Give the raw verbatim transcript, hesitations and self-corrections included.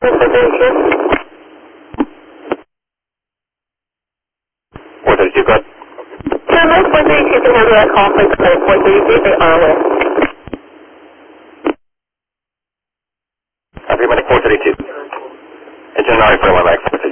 Position. four thirty-two, good. Terminal four thirty-two can handle that call for the four thirty-two, they are aware. Copy, Medic four thirty-two. Engine nine for one Max.